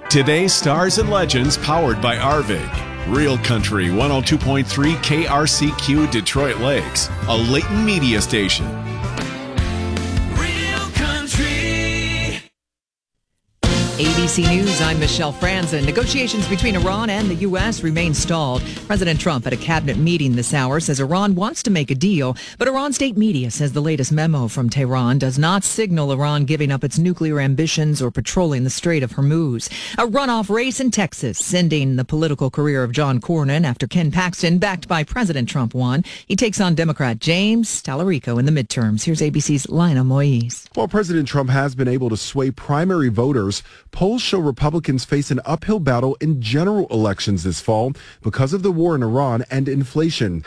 Today's Stars and Legends powered by Arvig. Real Country 102.3 KRCQ Detroit Lakes, a Leighton Media station. Real Country. ABC News, I'm Michelle Franzen. Negotiations between Iran and the U.S. remain stalled. President Trump at a cabinet meeting this hour says Iran wants to make a deal, but Iran state media says the latest memo from Tehran does not signal Iran giving up its nuclear ambitions or patrolling the Strait of Hormuz. A runoff race in Texas, ending the political career of John Cornyn after Ken Paxton, backed by President Trump, won. He takes on Democrat James Tallarico in the midterms. Here's ABC's Lina Moise. While President Trump has been able to sway primary voters, polls show Republicans face an uphill battle in general elections this fall because of the war in Iran and inflation.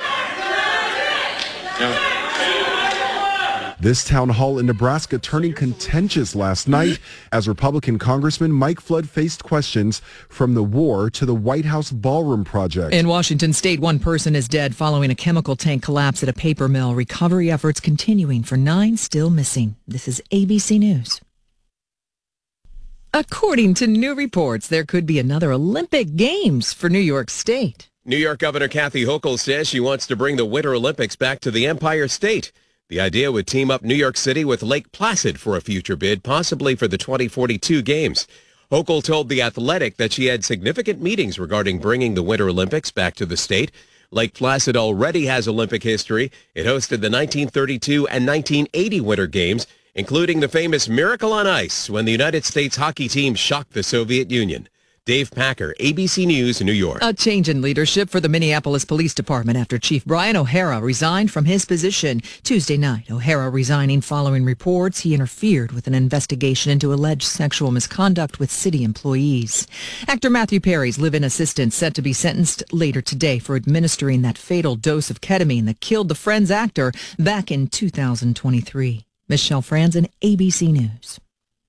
This town hall in Nebraska turning contentious last night as Republican Congressman Mike Flood faced questions from the war to the White House ballroom project. In Washington state, one person is dead following a chemical tank collapse at a paper mill. Recovery efforts continuing for 9 still missing. This is ABC News. According to new reports, there could be another Olympic Games for New York State. New York Governor Kathy Hochul says she wants to bring the Winter Olympics back to the Empire State. The idea would team up New York City with Lake Placid for a future bid, possibly for the 2042 Games. Hochul told The Athletic that she had significant meetings regarding bringing the Winter Olympics back to the state. Lake Placid already has Olympic history. It hosted the 1932 and 1980 Winter Games, including the famous Miracle on Ice when the United States hockey team shocked the Soviet Union. Dave Packer, ABC News, New York. A change in leadership for the Minneapolis Police Department after Chief Brian O'Hara resigned from his position Tuesday night. O'Hara resigning following reports he interfered with an investigation into alleged sexual misconduct with city employees. Actor Matthew Perry's live-in assistant set to be sentenced later today for administering that fatal dose of ketamine that killed the Friends actor back in 2023. Michelle Franzen, ABC News.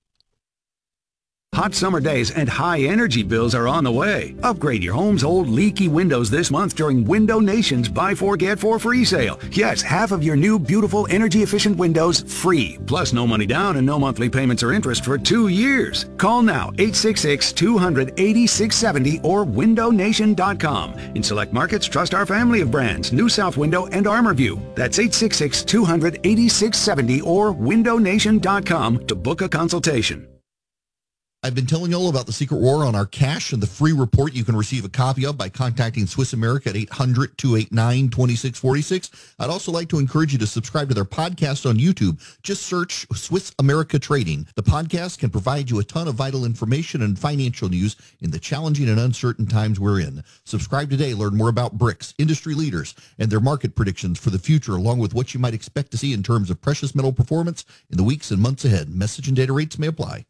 Hot summer days and high energy bills are on the way. Upgrade your home's old leaky windows this month during Window Nation's Buy 4 Get 4 free sale. Yes, half of your new beautiful energy efficient windows free. Plus no money down and no monthly payments or interest for 2 years. Call now 866-200-8670 or windownation.com. In select markets, trust our family of brands, New South Window and ArmorView. That's 866-200-8670 or windownation.com to book a consultation. I've been telling you all about the Secret War on our cash and the free report you can receive a copy of by contacting Swiss America at 800-289-2646. I'd also like to encourage you to subscribe to their podcast on YouTube. Just search Swiss America Trading. The podcast can provide you a ton of vital information and financial news in the challenging and uncertain times we're in. Subscribe today. Learn more about BRICS, industry leaders, and their market predictions for the future, along with what you might expect to see in terms of precious metal performance in the weeks and months ahead. Message and data rates may apply.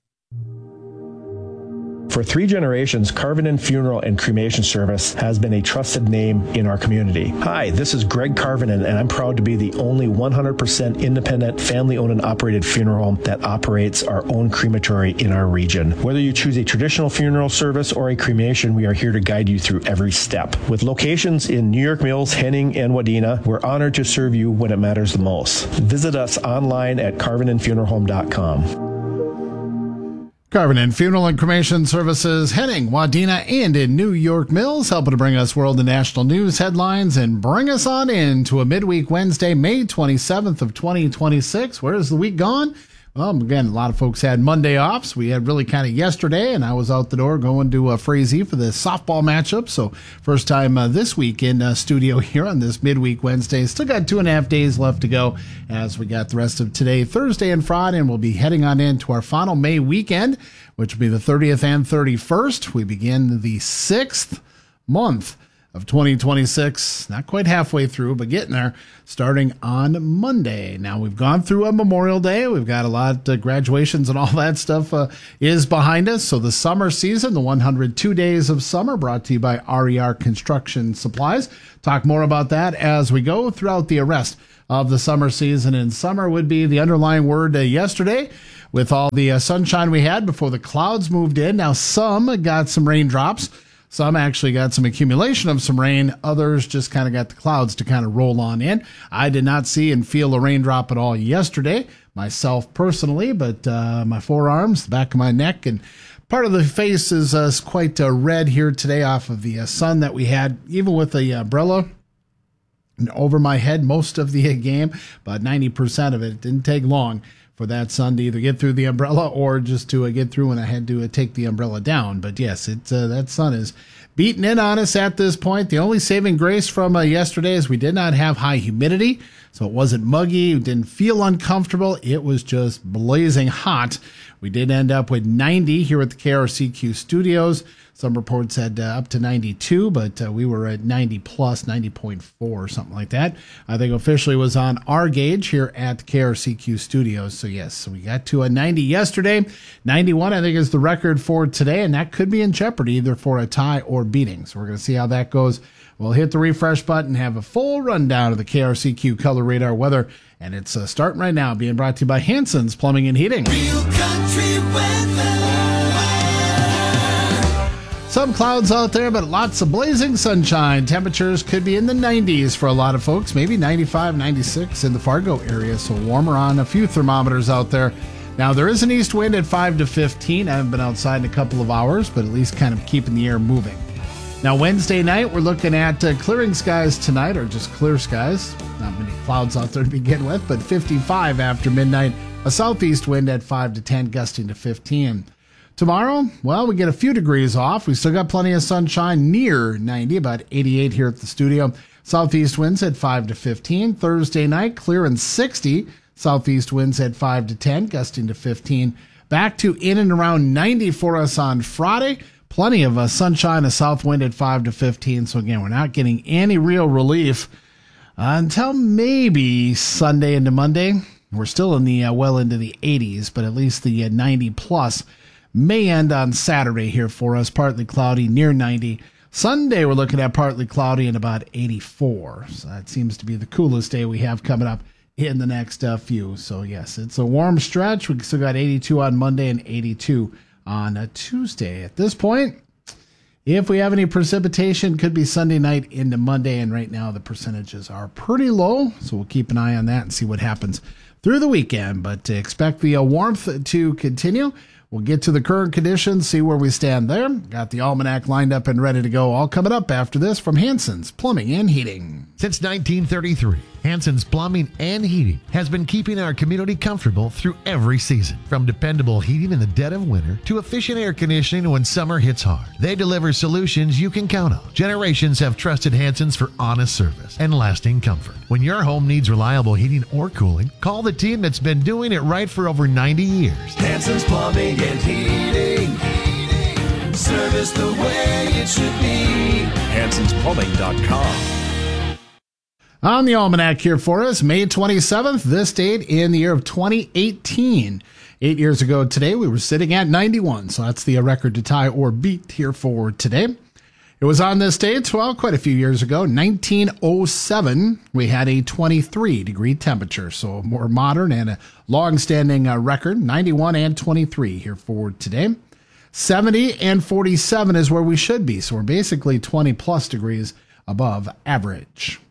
For 3 generations, Carvinen Funeral and Cremation Service has been a trusted name in our community. Hi, this is Greg Carvinen, and I'm proud to be the only 100% independent, family-owned and operated funeral home that operates our own crematory in our region. Whether you choose a traditional funeral service or a cremation, we are here to guide you through every step. With locations in New York Mills, Henning, and Wadena, we're honored to serve you when it matters the most. Visit us online at carvinenfuneralhome.com. Carvinen Funeral and Cremation Services, Henning, Wadena, and in New York Mills, helping to bring us world and national news headlines and bring us on into a midweek Wednesday, May 27th of 2026. Where's the week gone? Well, again, a lot of folks had Monday off, so we had really kind of yesterday, and I was out the door going to Frazee for the softball matchup. So first time this week in studio here on this midweek Wednesday. Still got 2.5 days left to go as we got the rest of today, Thursday and Friday, and we'll be heading on into our final May weekend, which will be the 30th and 31st. We begin the 6th month of 2026, not quite halfway through, but getting there, starting on Monday. Now, we've gone through a Memorial Day. We've got a lot of graduations and all that stuff is behind us. So the summer season, the 102 days of summer, brought to you by RER Construction Supplies. Talk more about that as we go throughout the rest of the summer season. And summer would be the underlying word yesterday with all the sunshine we had before the clouds moved in. Now, some got some raindrops. Some actually got some accumulation of some rain. Others just kind of got the clouds to kind of roll on in. I did not see and feel a raindrop at all yesterday, myself personally, but my forearms, the back of my neck, and Part of the face is quite red here today off of the sun that we had, even with the umbrella over my head most of the game, but 90% of it. It didn't take long for that sun to either get through the umbrella or just to get through when I had to take the umbrella down. But yes, that sun is beating in on us at this point. The only saving grace from yesterday is we did not have high humidity, so it wasn't muggy. It didn't feel uncomfortable. It was just blazing hot. We did end up with 90 here at the KRCQ studios. Some reports said up to 92, but we were at 90 plus, 90.4, something like that. I think officially was on our gauge here at the KRCQ studios. So yes, we got to a 90 yesterday. 91, I think, is the record for today, and that could be in jeopardy either for a tie or beating. So we're going to see how that goes. We'll hit the refresh button, have a full rundown of the KRCQ Color Radar weather, and it's starting right now, being brought to you by Hanson's Plumbing and Heating. Real country weather. Some clouds out there, but lots of blazing sunshine. Temperatures could be in the 90s for a lot of folks, maybe 95, 96 in the Fargo area, so warmer on a few thermometers out there. Now, there is an east wind at 5 to 15. I haven't been outside in a couple of hours, but at least kind of keeping the air moving. Now, Wednesday night, we're looking at clearing skies tonight, or just clear skies. Not many clouds out there to begin with, but 55 after midnight. A southeast wind at 5 to 10, gusting to 15. Tomorrow, well, we get a few degrees off. We still got plenty of sunshine near 90, about 88 here at the studio. Southeast winds at 5 to 15. Thursday night, clear and 60. Southeast winds at 5 to 10, gusting to 15. Back to in and around 90 for us on Friday. Plenty of sunshine, a south wind at 5 to 15. So again, we're not getting any real relief until maybe Sunday into Monday. We're still in the well into the 80s, but at least the 90 plus may end on Saturday here for us. Partly cloudy, near 90. Sunday, we're looking at partly cloudy and about 84. So that seems to be the coolest day we have coming up in the next few. So yes, it's a warm stretch. We still got 82 on Monday and 82 on a Tuesday. At this point, if we have any precipitation, could be Sunday night into Monday, and right now the percentages are pretty low, so we'll keep an eye on that and see what happens through the weekend. But expect the warmth to continue. We'll get to the current conditions, see where we stand there. Got the almanac lined up and ready to go. All coming up after this from Hanson's Plumbing and Heating. Since 1933, Hanson's Plumbing and Heating has been keeping our community comfortable through every season. From dependable heating in the dead of winter to efficient air conditioning when summer hits hard. They deliver solutions you can count on. Generations have trusted Hanson's for honest service and lasting comfort. When your home needs reliable heating or cooling, call the team that's been doing it right for over 90 years. Hanson's Plumbing and Heating. Service the way it should be. Hanson'sPlumbing.com. On the almanac here for us, May 27th, this date in the year of 2018. 8 years ago today, we were sitting at 91, so that's the record to tie or beat here for today. It was on this date, well, quite a few years ago, 1907, we had a 23-degree temperature, so a more modern and a long-standing record, 91 and 23 here for today. 70 and 47 is where we should be, so we're basically 20-plus degrees above average.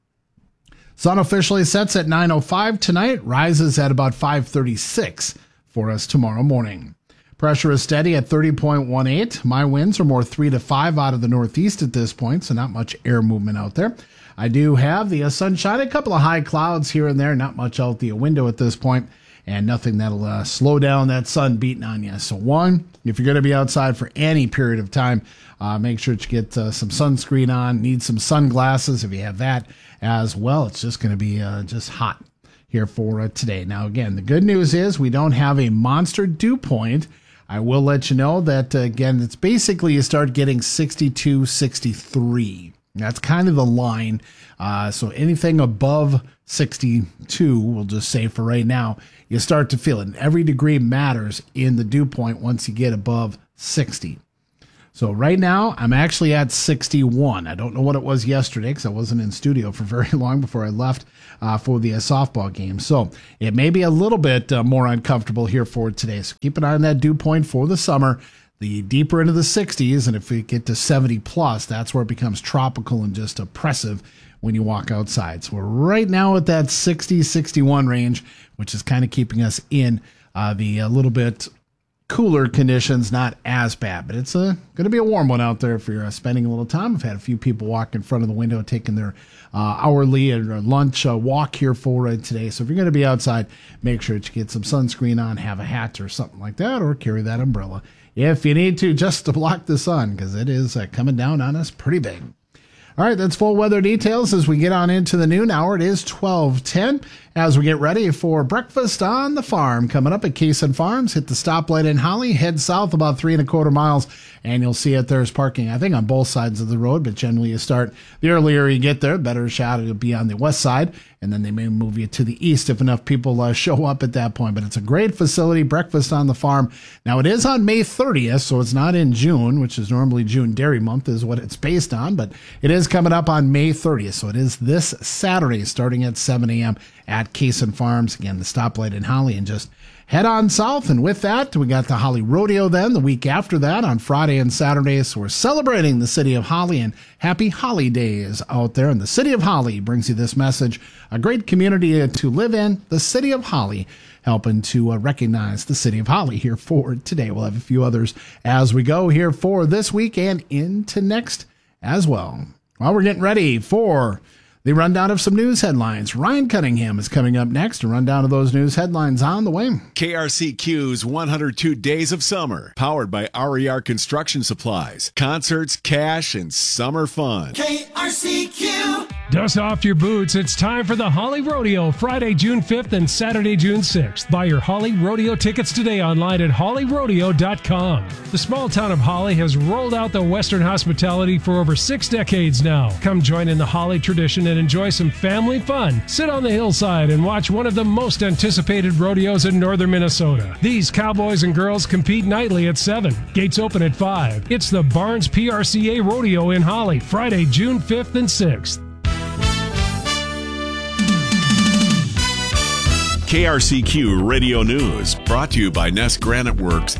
Sun officially sets at 9:05 tonight, rises at about 5:36 for us tomorrow morning. Pressure is steady at 30.18. My winds are more 3 to 5 out of the northeast at this point, so not much air movement out there. I do have the sunshine, a couple of high clouds here and there, not much out the window at this point, and nothing that'll slow down that sun beating on you. So one, if you're going to be outside for any period of time, make sure that you get some sunscreen on, need some sunglasses if you have that as well. It's just going to be just hot here for today. Now, again, the good news is we don't have a monster dew point. I will let you know that, again, it's basically you start getting 62, 63. That's kind of the line. So anything above 62, we'll just say for right now, you start to feel it. And every degree matters in the dew point once you get above 60. So right now, I'm actually at 61. I don't know what it was yesterday because I wasn't in studio for very long before I left for the softball game. So it may be a little bit more uncomfortable here for today. So keep an eye on that dew point for the summer. The deeper into the 60s, and if we get to 70 plus, that's where it becomes tropical and just oppressive when you walk outside. So we're right now at that 60, 61 range, which is kind of keeping us in the little bit cooler conditions, not as bad, but it's going to be a warm one out there if you're spending a little time. I've had a few people walk in front of the window taking their hourly or lunch walk here for today. So if you're going to be outside, make sure that you get some sunscreen on, have a hat or something like that, or carry that umbrella if you need to, just to block the sun, because it is coming down on us pretty big. All right, that's full weather details as we get on into the noon hour. It is 12:10 as we get ready for breakfast on the farm. Coming up at Kaysen Farms, hit the stoplight in Holly, head south about 3.25 miles, and you'll see it. There's parking, I think, on both sides of the road, but generally you start, the earlier you get there, better shot it'll be on the west side, and then they may move you to the east if enough people show up at that point. But it's a great facility, breakfast on the farm. Now, it is on May 30th, so it's not in June, which is normally June Dairy Month is what it's based on, but it is coming up on May 30th, so it is this Saturday starting at 7 a.m. at Kaysen Farms. Again, the stoplight in Holly, and just head on south. And with that, we got the Holly Rodeo then the week after that on Friday and Saturday. So we're celebrating the city of Holly, and happy Holly Days out there. And the city of Holly brings you this message: a great community to live in, the city of Holly, helping to recognize the city of Holly here for today. We'll have a few others as we go here for this week and into next as well. While we're getting ready for the rundown of some news headlines, Ryan Cunningham is coming up next. A rundown of those news headlines on the way. KRCQ's 102 Days of Summer, powered by RER Construction Supplies. Concerts, cash, and summer fun. KRCQ. Dust off your boots. It's time for the Holly Rodeo, Friday, June 5th and Saturday, June 6th. Buy your Holly Rodeo tickets today online at hollyrodeo.com. The small town of Holly has rolled out the Western hospitality for over 6 decades now. Come join in the Holly tradition and enjoy some family fun. Sit on the hillside and watch one of the most anticipated rodeos in northern Minnesota. These cowboys and girls compete nightly at 7. Gates open at 5. It's the Barnes PRCA Rodeo in Holly, Friday, June 5th and 6th. KRCQ Radio News, brought to you by Nest Granite Works.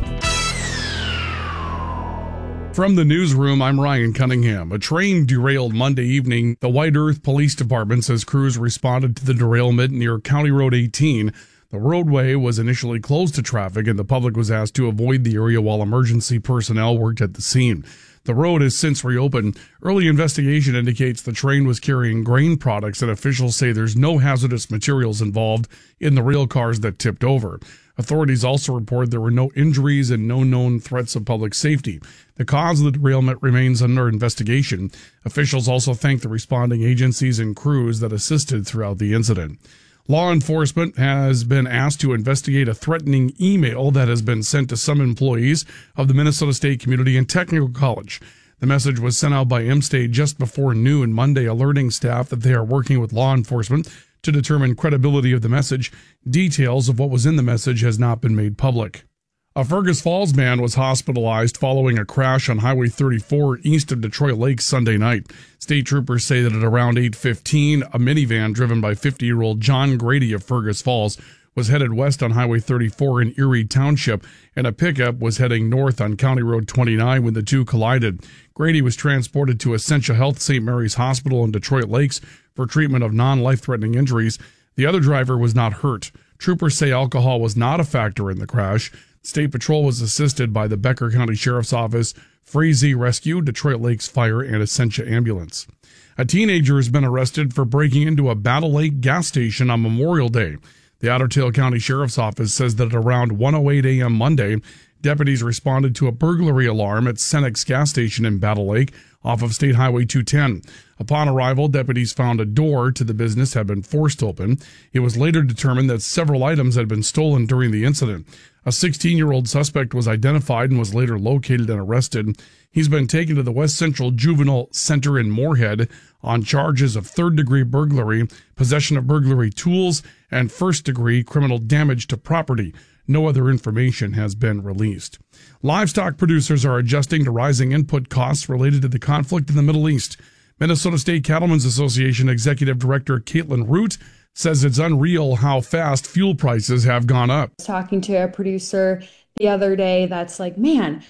From the newsroom, I'm Ryan Cunningham. A train derailed Monday evening. The White Earth Police Department says crews responded to the derailment near County Road 18. The roadway was initially closed to traffic, and the public was asked to avoid the area while emergency personnel worked at the scene. The road has since reopened. Early investigation indicates the train was carrying grain products, and officials say there's no hazardous materials involved in the rail cars that tipped over. Authorities also report there were no injuries and no known threats of public safety. The cause of the derailment remains under investigation. Officials also thank the responding agencies and crews that assisted throughout the incident. Law enforcement has been asked to investigate a threatening email that has been sent to some employees of the Minnesota State Community and Technical College. The message was sent out by M-State just before noon Monday, alerting staff that they are working with law enforcement to determine credibility of the message. Details of what was in the message has not been made public. A Fergus Falls man was hospitalized following a crash on Highway 34 east of Detroit Lakes Sunday night. State troopers say that at around 8:15, a minivan driven by 50-year-old John Grady of Fergus Falls was headed west on Highway 34 in Erie Township, and a pickup was heading north on County Road 29 when the two collided. Grady was transported to Essentia Health St. Mary's Hospital in Detroit Lakes for treatment of non-life-threatening injuries. The other driver was not hurt. Troopers say alcohol was not a factor in the crash. State Patrol was assisted by the Becker County Sheriff's Office, Frazee Rescue, Detroit Lakes Fire, and Essentia Ambulance. A teenager has been arrested for breaking into a Battle Lake gas station on Memorial Day. The Otter Tail County Sheriff's Office says that at around 1:08 a.m. Monday, deputies responded to a burglary alarm at Cenex gas station in Battle Lake off of State Highway 210. Upon arrival, deputies found a door to the business had been forced open. It was later determined that several items had been stolen during the incident. A 16-year-old suspect was identified and was later located and arrested. He's been taken to the West Central Juvenile Center in Moorhead on charges of third-degree burglary, possession of burglary tools, and first-degree criminal damage to property. No other information has been released. Livestock producers are adjusting to rising input costs related to the conflict in the Middle East. Minnesota State Cattlemen's Association Executive Director Caitlin Root says it's unreal how fast fuel prices have gone up. I was talking to a producer the other day that's like, man,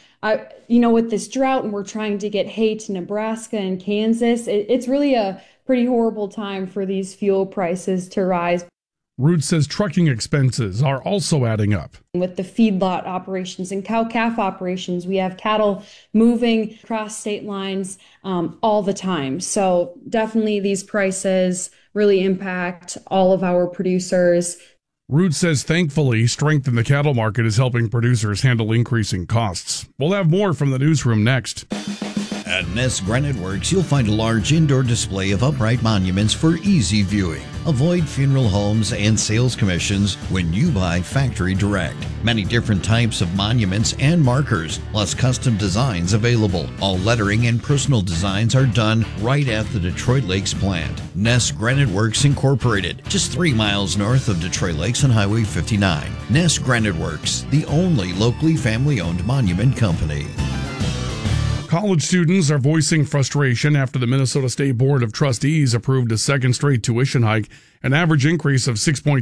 with this drought and we're trying to get hay to Nebraska and Kansas, it's really a pretty horrible time for these fuel prices to rise. Root says trucking expenses are also adding up. With the feedlot operations and cow-calf operations, we have cattle moving across state lines all the time. So definitely these prices really impact all of our producers. Root says thankfully, strength in the cattle market is helping producers handle increasing costs. We'll have more from the newsroom next. At Ness Granite Works, you'll find a large indoor display of upright monuments for easy viewing. Avoid funeral homes and sales commissions when you buy factory direct. Many different types of monuments and markers, plus custom designs available. All lettering and personal designs are done right at the Detroit Lakes plant. Ness Granite Works Incorporated, just 3 miles north of Detroit Lakes on Highway 59. Ness Granite Works, the only locally family-owned monument company. College students are voicing frustration after the Minnesota State Board of Trustees approved a second straight tuition hike, an average increase of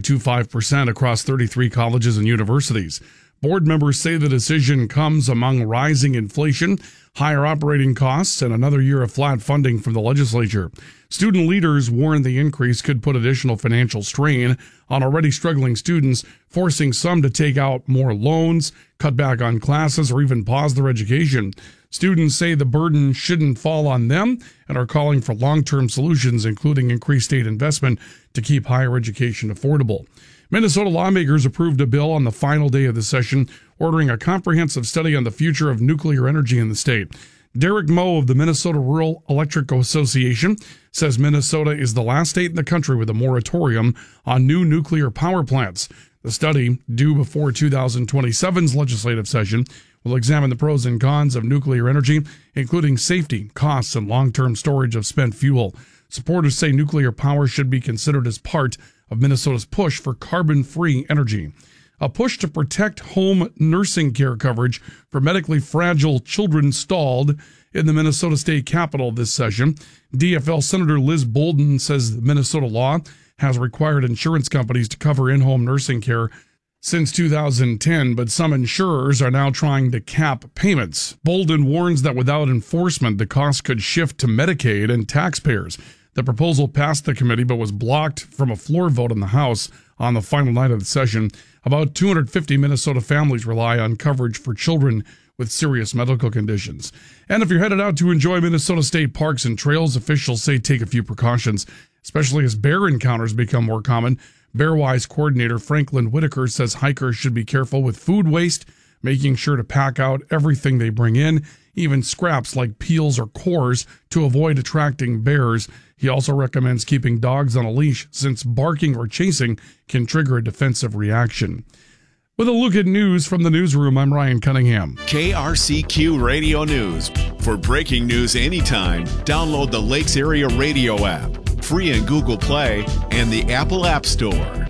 6.25% across 33 colleges and universities. Board members say the decision comes among rising inflation, higher operating costs, and another year of flat funding from the legislature. Student leaders warn the increase could put additional financial strain on already struggling students, forcing some to take out more loans, cut back on classes, or even pause their education. Students say the burden shouldn't fall on them and are calling for long-term solutions, including increased state investment to keep higher education affordable. Minnesota lawmakers approved a bill on the final day of the session, ordering a comprehensive study on the future of nuclear energy in the state. Derek Moe of the Minnesota Rural Electric Association says Minnesota is the last state in the country with a moratorium on new nuclear power plants. The study, due before 2027's legislative session, will examine the pros and cons of nuclear energy, including safety, costs, and long-term storage of spent fuel. Supporters say nuclear power should be considered as part of Minnesota's push for carbon-free energy. A push to protect home nursing care coverage for medically fragile children stalled in the Minnesota State Capitol this session. DFL Senator Liz Bolden says Minnesota law has required insurance companies to cover in-home nursing care since 2010, but some insurers are now trying to cap payments. Bolden warns that without enforcement, the cost could shift to Medicaid and taxpayers. The proposal passed the committee but was blocked from a floor vote in the House on the final night of the session. About 250 Minnesota families rely on coverage for children with serious medical conditions. And if you're headed out to enjoy Minnesota State parks and trails, officials say take a few precautions, especially as bear encounters become more common. Bearwise coordinator Franklin Whitaker says hikers should be careful with food waste, making sure to pack out everything they bring in, even scraps like peels or cores, to avoid attracting bears. He also recommends keeping dogs on a leash, since barking or chasing can trigger a defensive reaction. With a look at news from the newsroom, I'm Ryan Cunningham. KRCQ Radio News. For breaking news anytime, download the Lakes Area Radio app, free in Google Play and the Apple App Store.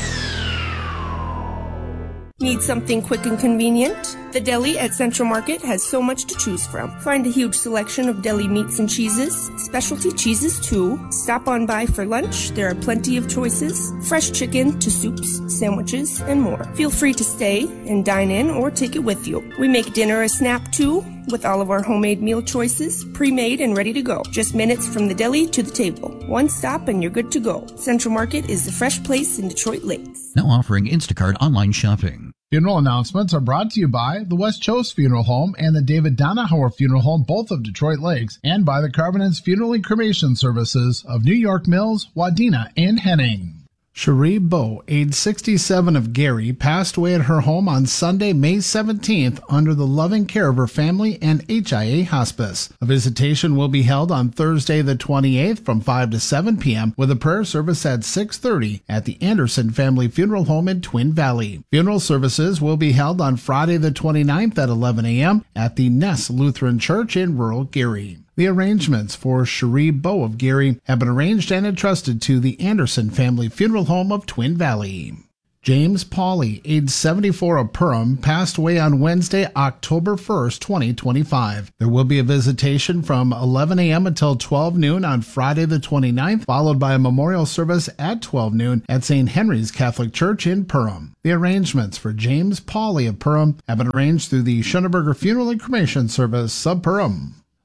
Need something quick and convenient? The deli at Central Market has so much to choose from. Find a huge selection of deli meats and cheeses, specialty cheeses too. Stop on by for lunch. There are plenty of choices. Fresh chicken to soups, sandwiches, and more. Feel free to stay and dine in or take it with you. We make dinner a snap too, with all of our homemade meal choices, pre-made and ready to go. Just minutes from the deli to the table. One stop and you're good to go. Central Market is the fresh place in Detroit Lakes. Now offering Instacart online shopping. Funeral announcements are brought to you by the West Chose Funeral Home and the David Donahauer Funeral Home, both of Detroit Lakes, and by the Carvinens Funeral and Cremation Services of New York Mills, Wadena, and Henning. Cherie Bowe, age 67 of Gary, passed away at her home on Sunday, May 17th under the loving care of her family and HIA Hospice. A visitation will be held on Thursday the 28th from 5 to 7 p.m. with a prayer service at 6:30 at the Anderson Family Funeral Home in Twin Valley. Funeral services will be held on Friday the 29th at 11 a.m. at the Ness Lutheran Church in rural Gary. The arrangements for Cherie Bowe of Gary have been arranged and entrusted to the Anderson Family Funeral Home of Twin Valley. James Pauley, age 74 of Perham, passed away on Wednesday, October 1st, 2025. There will be a visitation from 11 a.m. until 12 noon on Friday the 29th, followed by a memorial service at 12 noon at St. Henry's Catholic Church in Perham. The arrangements for James Pauley of Perham have been arranged through the Schoenberger Funeral and Cremation Service of Perham.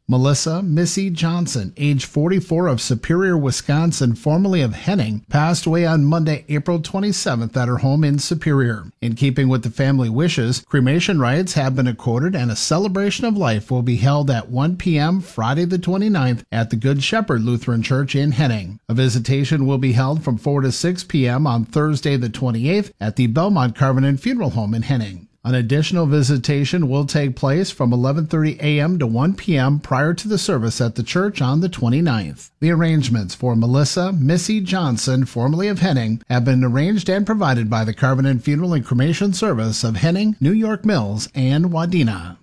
Melissa Missy Johnson, age 44, of Superior, Wisconsin, formerly of Henning, passed away on Monday, April 27th at her home in Superior. In keeping with the family wishes, cremation rites have been accorded and a celebration of life will be held at 1 p.m. Friday the 29th at the Good Shepherd Lutheran Church in Henning. A visitation will be held from 4 to 6 p.m. on Thursday the 28th at the Belmont Carvenan Funeral Home in Henning. An additional visitation will take place from 11:30 a.m. to 1 p.m. prior to the service at the church on the 29th. The arrangements for Melissa Missy Johnson, formerly of Henning, have been arranged and provided by the Carvenan Funeral and Cremation Service of Henning, New York Mills, and Wadena.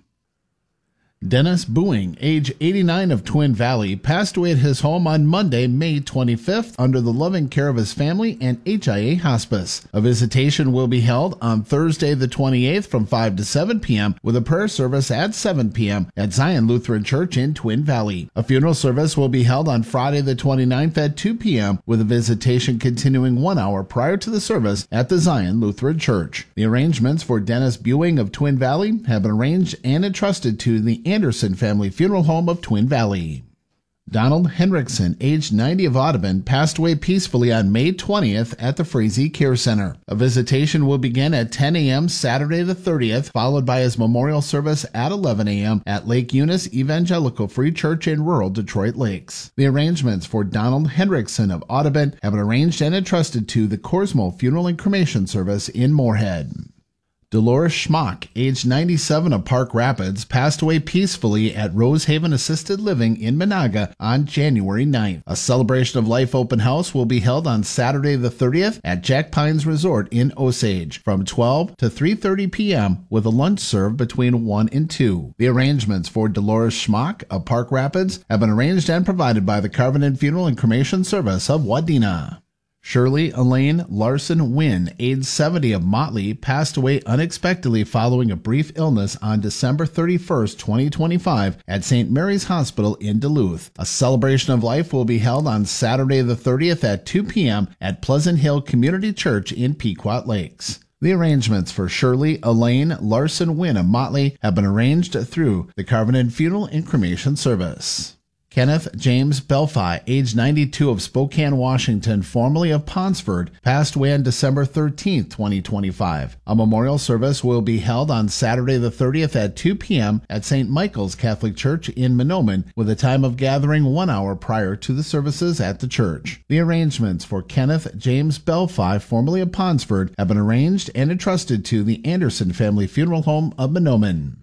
Dennis Booing, age 89, of Twin Valley, passed away at his home on Monday, May 25th, under the loving care of his family and HIA Hospice. A visitation will be held on Thursday the 28th from 5 to 7 p.m. with a prayer service at 7 p.m. at Zion Lutheran Church in Twin Valley. A funeral service will be held on Friday the 29th at 2 p.m. with a visitation continuing 1 hour prior to the service at the Zion Lutheran Church. The arrangements for Dennis Booing of Twin Valley have been arranged and entrusted to the Anderson Family Funeral Home of Twin Valley. Donald Henriksen, age 90, of Audubon, passed away peacefully on May 20th at the Frazee Care Center. A visitation will begin at 10 a.m. Saturday the 30th, followed by his memorial service at 11 a.m. at Lake Eunice Evangelical Free Church in rural Detroit Lakes. The arrangements for Donald Henriksen of Audubon have been arranged and entrusted to the Korsmo Funeral and Cremation Service in Moorhead. Dolores Schmock, age 97, of Park Rapids, passed away peacefully at Rosehaven Assisted Living in Monaga on January 9th. A celebration of life open house will be held on Saturday the 30th at Jack Pines Resort in Osage from 12 to 3:30 p.m. with a lunch served between 1 and 2. The arrangements for Dolores Schmock of Park Rapids have been arranged and provided by the Carvenan Funeral and Cremation Service of Wadena. Shirley Elaine Larson Wynn, age 70, of Motley, passed away unexpectedly following a brief illness on December 31st, 2025 at St. Mary's Hospital in Duluth. A celebration of life will be held on Saturday the 30th at 2 p.m. at Pleasant Hill Community Church in Pequot Lakes. The arrangements for Shirley Elaine Larson Wynn of Motley have been arranged through the Carvenan Funeral and Cremation Service. Kenneth James Belfi, age 92, of Spokane, Washington, formerly of Ponsford, passed away on December 13, 2025. A memorial service will be held on Saturday the 30th at 2 p.m. at St. Michael's Catholic Church in Mahnomen, with a time of gathering 1 hour prior to the services at the church. The arrangements for Kenneth James Belfi, formerly of Ponsford, have been arranged and entrusted to the Anderson Family Funeral Home of Mahnomen.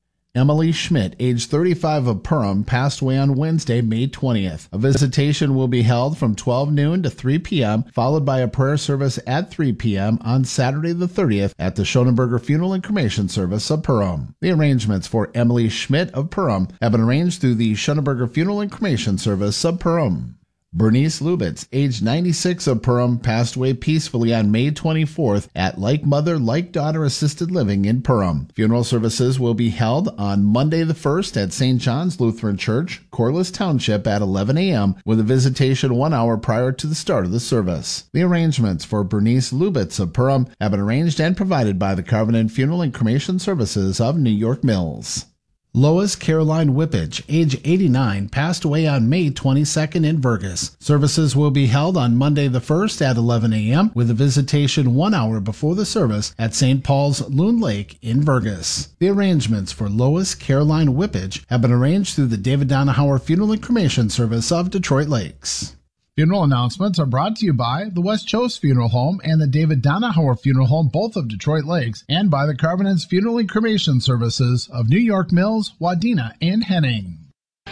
Emily Schmidt, age 35, of Perham, passed away on Wednesday, May 20th. A visitation will be held from 12 noon to 3 p.m., followed by a prayer service at 3 p.m. on Saturday the 30th at the Schoenberger Funeral and Cremation Service of Perham. The arrangements for Emily Schmidt of Perham have been arranged through the Schoenberger Funeral and Cremation Service of Perham. Bernice Lubitz, age 96, of Perham, passed away peacefully on May 24th at Like Mother, Like Daughter Assisted Living in Perham. Funeral services will be held on Monday the 1st at St. John's Lutheran Church, Corliss Township, at 11 a.m., with a visitation 1 hour prior to the start of the service. The arrangements for Bernice Lubitz of Perham have been arranged and provided by the Carvenan Funeral and Cremation Services of New York Mills. Lois Caroline Whippage, age 89, passed away on May 22nd in Vergas. Services will be held on Monday the 1st at 11 a.m. with a visitation 1 hour before the service at St. Paul's Loon Lake in Vergas. The arrangements for Lois Caroline Whippage have been arranged through the David Donahauer Funeral and Cremation Service of Detroit Lakes. Funeral announcements are brought to you by the West Choate Funeral Home and the David Donahauer Funeral Home, both of Detroit Lakes, and by the Carvenan's Funeral and Cremation Services of New York Mills, Wadena, and Henning.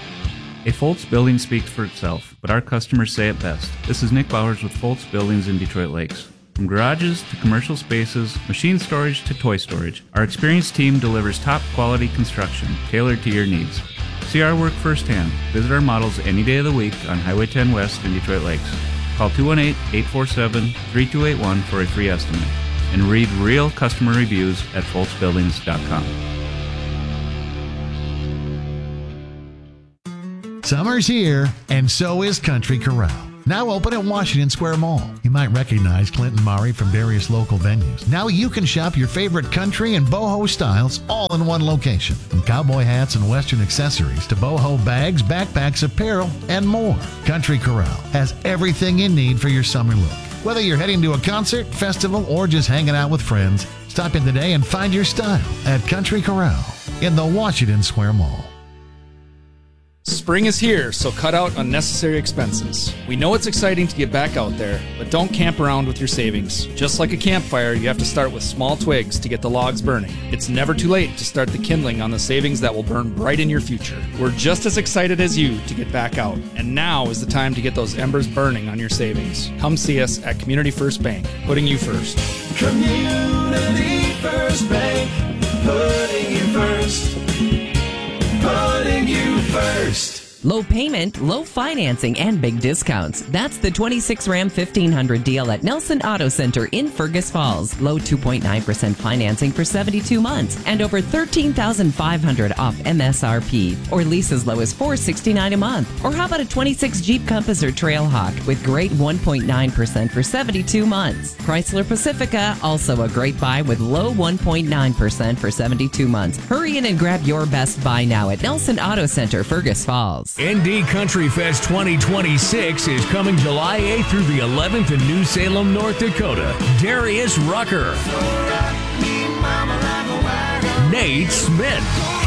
A Foltz building speaks for itself, but our customers say it best. This is Nick Bowers with Foltz Buildings in Detroit Lakes. From garages to commercial spaces, machine storage to toy storage, our experienced team delivers top quality construction tailored to your needs. See our work firsthand. Visit our models any day of the week on Highway 10 West in Detroit Lakes. Call 218-847-3281 for a free estimate. And read real customer reviews at foltzbuildings.com. Summer's here, and so is Country Corral. now open at Washington Square Mall. You might recognize Clinton Mari from various local venues. Now you can shop your favorite country and boho styles all in one location. From cowboy hats and western accessories to boho bags, backpacks, apparel, and more. Country Corral has everything you need for your summer look. Whether you're heading to a concert, festival, or just hanging out with friends, stop in today and find your style at Country Corral in the Washington Square Mall. Spring is here, so cut out unnecessary expenses. We know it's exciting to get back out there, but don't camp around with your savings. Just like a campfire, you have to start with small twigs to get the logs burning. It's never too late to start the kindling on the savings that will burn bright in your future. We're just as excited as you to get back out, and now is the time to get those embers burning on your savings. Come see us at Community First Bank, putting you first. Community First Bank, putting you first. Putting you first. Low payment, low financing, and big discounts. That's the 26 Ram 1500 deal at Nelson Auto Center in Fergus Falls. Low 2.9% financing for 72 months and over $13,500 off MSRP. Or lease as low as $469 a month. Or how about a 26 Jeep Compass or Trailhawk with great 1.9% for 72 months. Chrysler Pacifica, also a great buy with low 1.9% for 72 months. Hurry in and grab your best buy now at Nelson Auto Center, Fergus Falls. ND Country Fest 2026 is coming July 8th through the 11th in New Salem, North Dakota. Darius Rucker, Nate Smith,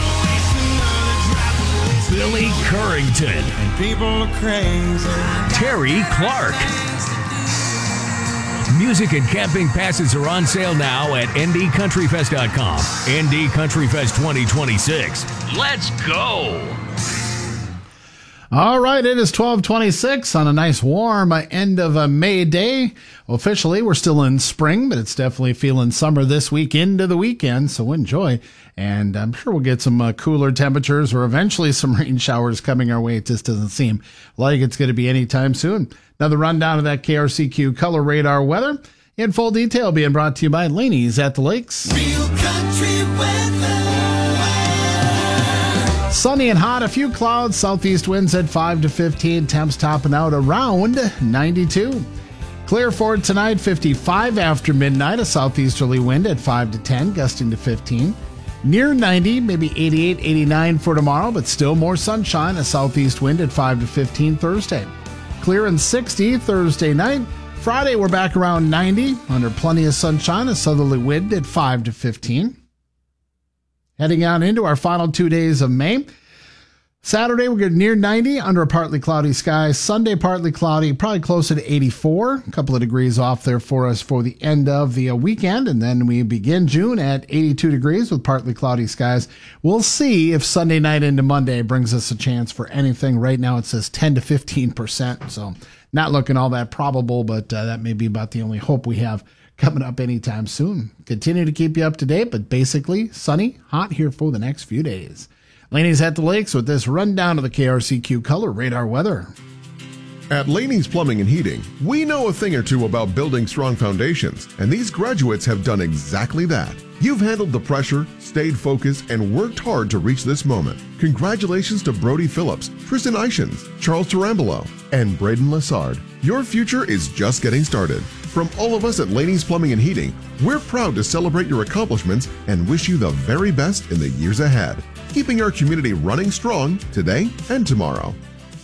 Billy Currington, and people are crazy. Terry Clark. Music and camping passes are on sale now at ndcountryfest.com. ND Country Fest 2026. Let's go! All right, it is 12:26 on a nice warm end of a May day. Officially, we're still in spring, but it's definitely feeling summer this week into the weekend, so enjoy. And I'm sure we'll get some cooler temperatures or eventually some rain showers coming our way. It just doesn't seem like it's going to be anytime soon. Another rundown of that KRCQ Color Radar weather in full detail being brought to you by Laney's at the Lakes. Real country weather. Sunny and hot, a few clouds, southeast winds at 5 to 15, temps topping out around 92. Clear for tonight, 55 after midnight, a southeasterly wind at 5 to 10, gusting to 15. Near 90, maybe 88, 89 for tomorrow, but still more sunshine, a southeast wind at 5 to 15 Thursday. Clear and 60 Thursday night. Friday, we're back around 90, under plenty of sunshine, a southerly wind at 5 to 15. Heading on into our final 2 days of May. Saturday, we're getting near 90 under a partly cloudy sky. Sunday, partly cloudy, probably closer to 84. A couple of degrees off there for us for the end of the weekend. And then we begin June at 82 degrees with partly cloudy skies. We'll see if Sunday night into Monday brings us a chance for anything. Right now, it says 10 to 15%. So not looking all that probable, but that may be about the only hope we have coming up anytime soon. Continue to keep you up to date, but basically sunny, hot here for the next few days. Laney's at the Lakes with this rundown of the KRCQ Color Radar weather. At Laney's Plumbing and Heating, we know a thing or two about building strong foundations, and these graduates have done exactly that. You've handled the pressure, stayed focused, and worked hard to reach this moment. Congratulations to Brody Phillips, Tristan Ishins, Charles Tarambolo, and Braden Lessard. Your future is just getting started. From all of us at Laney's Plumbing and Heating, we're proud to celebrate your accomplishments and wish you the very best in the years ahead, keeping our community running strong today and tomorrow.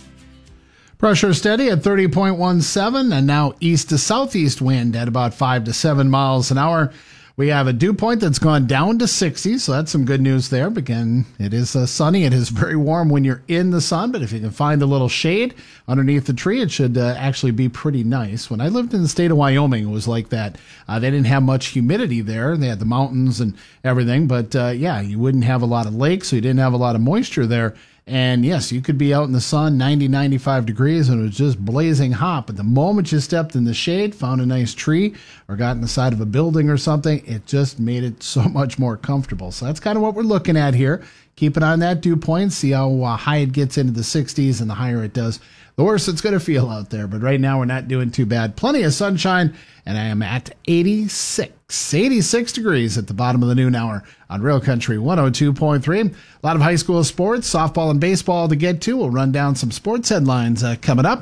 Pressure steady at 30.17 and now east to southeast wind at about 5 to 7 miles an hour. We have a dew point that's gone down to 60, so that's some good news there. But again, it is sunny. It is very warm when you're in the sun, but if you can find a little shade underneath the tree, it should actually be pretty nice. When I lived in the state of Wyoming, it was like that. They didn't have much humidity there. They had the mountains and everything, but yeah, you wouldn't have a lot of lakes, so you didn't have a lot of moisture there. And yes, you could be out in the sun, 90, 95 degrees, and it was just blazing hot. But the moment you stepped in the shade, found a nice tree, or got in the side of a building or something, it just made it so much more comfortable. So that's kind of what we're looking at here. Keep it on that dew point, see how high it gets into the 60s, and the higher it does, the worse it's going to feel out there. But right now, we're not doing too bad. Plenty of sunshine, and I am at 86 degrees at the bottom of the noon hour on Real Country 102.3. A lot of high school sports, softball and baseball to get to. We'll run down some sports headlines coming up.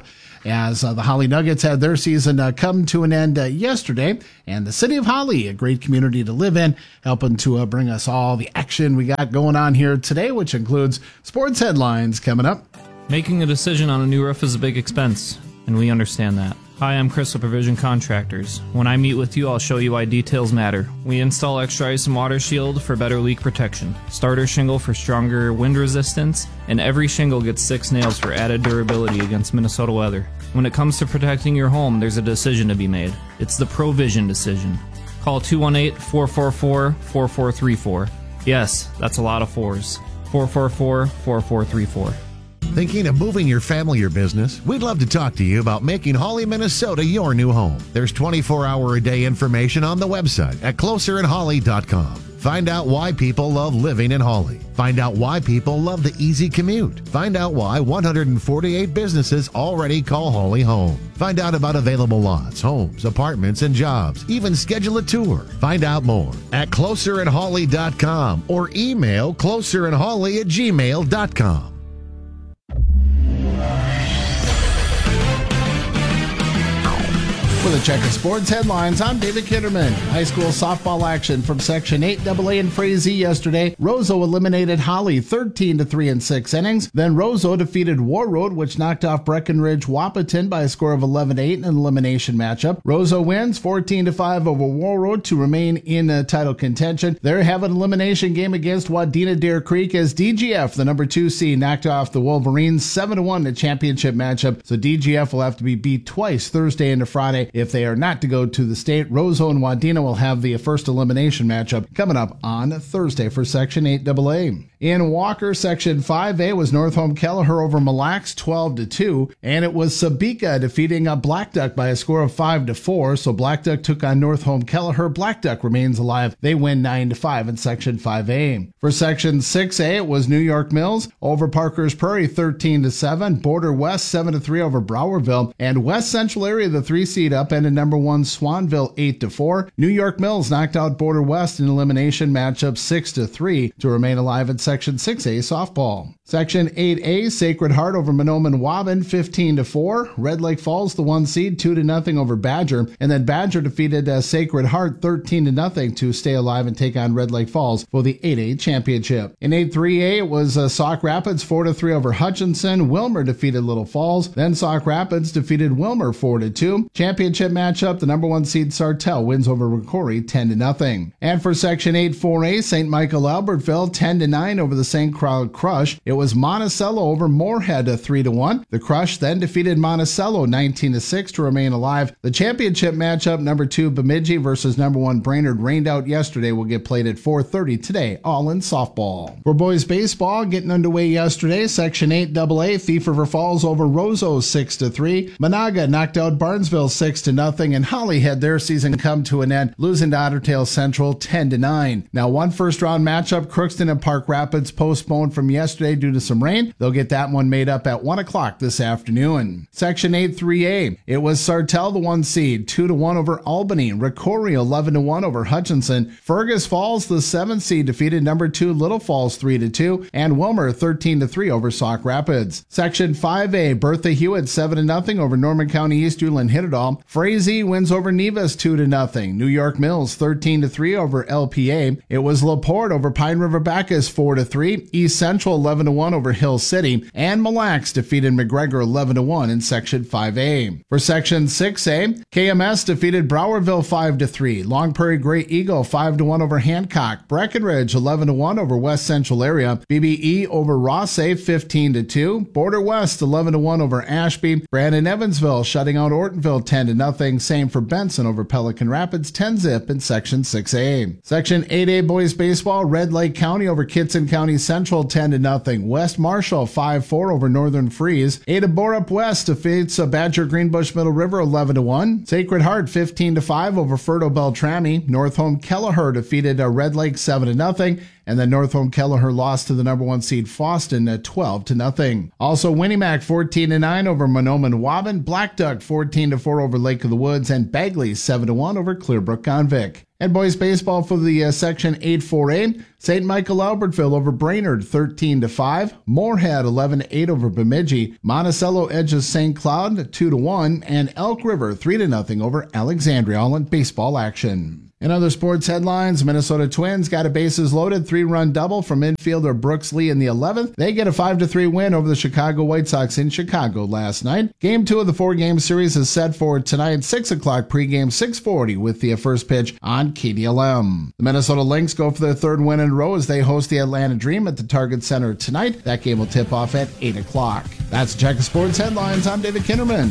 as the Holly Nuggets had their season come to an end yesterday. And the city of Holly, a great community to live in, helping to bring us all the action we got going on here today, which includes sports headlines coming up. Making a decision on a new roof is a big expense, and we understand that. Hi, I'm Chris with Provision Contractors. When I meet with you, I'll show you why details matter. We install extra ice and water shield for better leak protection, starter shingle for stronger wind resistance, and every shingle gets 6 nails for added durability against Minnesota weather. When it comes to protecting your home, there's a decision to be made. It's the Provision decision. Call 218-444-4434. Yes, that's a lot of 4s. 444-4434. Thinking of moving your family or business? We'd love to talk to you about making Hawley, Minnesota your new home. There's 24-hour-a-day information on the website at closerinholly.com. Find out why people love living in Hawley. Find out why people love the easy commute. Find out why 148 businesses already call Hawley home. Find out about available lots, homes, apartments, and jobs. Even schedule a tour. Find out more at closerinholly.com or email closerinholly@gmail.com. For the check of sports headlines, I'm David Kitterman. High school softball action from Section 8AA in Frazee yesterday. Roseau eliminated Holly 13-3 in 6 innings. Then Roseau defeated Warroad, which knocked off Breckenridge Wahpeton by a score of 11-8 in an elimination matchup. Roseau wins 14-5 over Warroad to remain in title contention. They have an elimination game against Wadena Deer Creek as DGF, the number 2 seed, knocked off the Wolverines 7-1 in the championship matchup. So DGF will have to be beat twice Thursday into Friday if they are not to go to the state. Roseau and Wadena will have the first elimination matchup coming up on Thursday for Section 8AA. In Walker, Section 5A was North Home Kelleher over Mille Lacs 12-2, and it was Sabika defeating Black Duck by a score of 5-4. So Black Duck took on North Home Kelleher. Black Duck remains alive. They win 9-5 in Section 5A. For Section 6A, it was New York Mills over Parker's Prairie 13-7, Border West 7-3 over Browerville, and West Central Area, the 3 seed, up and number 1 Swanville 8-4. New York Mills knocked out Border West in elimination matchup 6-3 to remain alive in Section 6A softball. Section 8A, Sacred Heart over Mahnomen Waban 15-4. Red Lake Falls, the 1 seed, 2-0 over Badger, and then Badger defeated Sacred Heart 13-0 to stay alive and take on Red Lake Falls for the 8A championship. In 8-3A, it was Sauk Rapids 4-3 over Hutchinson. Wilmer defeated Little Falls. Then Sauk Rapids defeated Wilmer 4-2. Championship matchup, the number 1 seed Sartell wins over Ricori 10-0. And for Section 8-4A, St. Michael Albertville 10-9 over the St. Cloud Crush. It was Monticello over Moorhead 3-1. The Crush then defeated Monticello 19-6 to remain alive. The championship matchup, number 2 Bemidji versus number 1 Brainerd, rained out yesterday, will get played at 4:30 today, all in softball. For boys baseball, getting underway yesterday, Section 8AA, Thief River Falls over Roseau 6-3. Monaga knocked out Barnesville 6-0, and Holly had their season come to an end, losing to Ottertail Central 10-9. Now, one first-round matchup, Crookston and Park Rapids, postponed from yesterday due to some rain. They'll get that one made up at 1 o'clock this afternoon. Section 8-3A, it was Sartell, the 1 seed, 2-1 over Albany. Ricori 11-1 over Hutchinson. Fergus Falls, the 7 seed, defeated number 2 Little Falls 3-2, and Wilmer 13-3 over Sauk Rapids. Section 5A, Bertha Hewitt 7-0 over Norman County East Uland Hitterdall. Frazee wins over Nevis 2-0. New York Mills 13-3 over LPA. It was LaPorte over Pine River Bacchus 4-3. East Central 11-1 over Hill City, and Mille Lacs defeated McGregor 11-1 in Section 5A. For Section 6A, KMS defeated Browerville 5-3. Long Prairie Great Eagle 5-1 over Hancock. Breckenridge 11-1 over West Central Area. BBE over Rossay 15-2. Border West 11-1 over Ashby. Brandon Evansville shutting out Ortonville 10-0. Same for Benson over Pelican Rapids 10-zip in Section 6A. Section 8A boys baseball, Red Lake County over Kitson County Central 10-0. West Marshall 5-4 over Northern Freeze. Ada Borup West defeats Badger Greenbush Middle River 11-1. Sacred Heart 15-5 over Ferto Beltrami. North Home Kelleher defeated Red Lake 7-0. And then North Home Kelleher lost to the number 1 seed Foston at 12-0. Also, Winnimac 14-9 over Mahnomen Waban. Black Duck 14-4 over Lake of the Woods, and Bagley 7-1 over Clearbrook Convict. And boys baseball for the Section 8-4A. St. Michael Albertville over Brainerd 13-5. Moorhead 11-8 over Bemidji. Monticello edges St. Cloud 2-1. And Elk River 3-0 over Alexandria. All in baseball action. In other sports headlines, Minnesota Twins got a bases loaded 3-run double from infielder Brooks Lee in the 11th. They get a 5-3 win over the Chicago White Sox in Chicago last night. Game 2 of the 4-game series is set for tonight, 6 o'clock pregame, 6:40 with the first pitch on KDLM. The Minnesota Lynx go for their third win in a row as they host the Atlanta Dream at the Target Center tonight. That game will tip off at 8 o'clock. That's Check of Sports Headlines. I'm David Kinderman.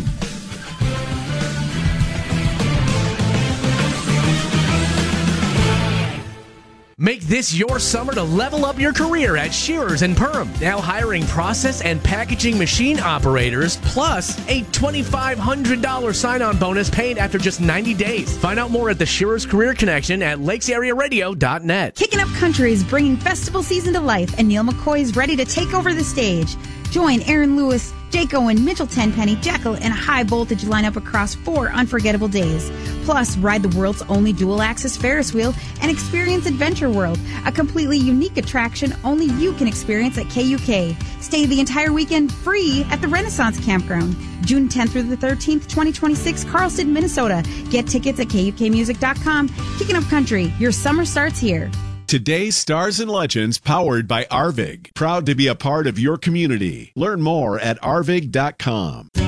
Make this your summer to level up your career at Shearers and Perham. Now hiring process and packaging machine operators, plus a $2,500 sign-on bonus paid after just 90 days. Find out more at the Shearers Career Connection at lakesarearadio.net. Kicking Up Country is bringing festival season to life, and Neil McCoy is ready to take over the stage. Join Aaron Lewis, Jake Owen, Mitchell Tenpenny, Jekyll, and a high-voltage lineup across 4 unforgettable days. Plus, ride the world's only dual-axis Ferris wheel and experience Adventure World, a completely unique attraction only you can experience at KUK. Stay the entire weekend free at the Renaissance Campground. June 10th through the 13th, 2026, Carlston, Minnesota. Get tickets at KUKmusic.com. Kicking Up Country, your summer starts here. Today's Stars and Legends, powered by Arvig. Proud to be a part of your community. Learn more at arvig.com.